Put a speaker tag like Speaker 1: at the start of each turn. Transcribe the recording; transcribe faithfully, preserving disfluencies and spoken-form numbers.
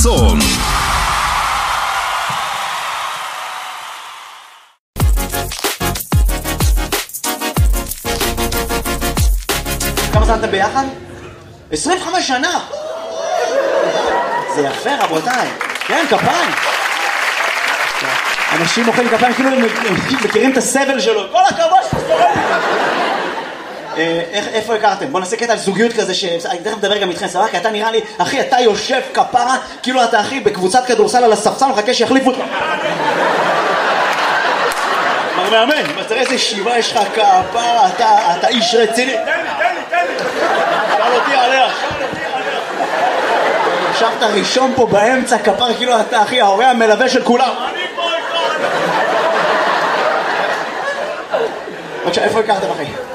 Speaker 1: צום.
Speaker 2: כמה זמן אתם ביחד? עשרים וחמש שנה! זה יפה רבותיי. כן, כפיים. אנשים מוחאים כפיים כאילו הם מכירים את הסבל שלו. כל הכבוד שתסתובב. איפה הכרתם? בוא נעשה קטע על זוגיות כזה שאני תכף מדבר גם איתכם, סבבה? כי אתה נראה לי, אחי, אתה יושב כפרה כאילו אתה אחי בקבוצת כדורסל על הספסל מחכה שיחליפו אותך. מר מאמן, תראה איזה שיבה יש לך כפרה, אתה איש רציני.
Speaker 3: תן לי, תן לי, תן לי.
Speaker 2: שאל אותי עליה. ישבת ראשון פה באמצע כפר כאילו אתה אחי ההורה המלווה של כולם.
Speaker 3: אני פה איתו.
Speaker 2: בבקשה, איפה הכרתם אחי?